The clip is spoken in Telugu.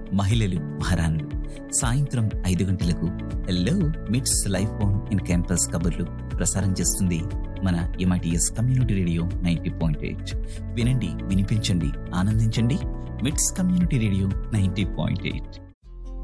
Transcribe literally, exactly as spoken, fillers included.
మహిళలు మహారాణులు. సాయంత్రం ఐదు గంటలకు హలో మిట్స్ లైఫ్ ఆన్ ఇన్ క్యాంపస్ కబుర్లు ప్రసారం చేస్తుంది మన MITS community radio ninety point eight. వినండి, వినిపించండి, ఆనందించండి. మిట్స్ community radio ninety point eight.